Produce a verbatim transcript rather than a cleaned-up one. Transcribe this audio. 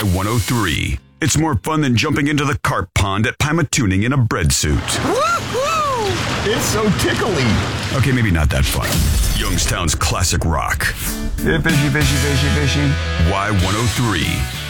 one oh three. It's more fun than jumping into the carp pond at Pymatuning in a bread suit. Woo-hoo! It's so tickly. Okay, maybe not that fun. Youngstown's classic rock. Yeah, fishy, fishy, fishy, fishy. Y one oh three.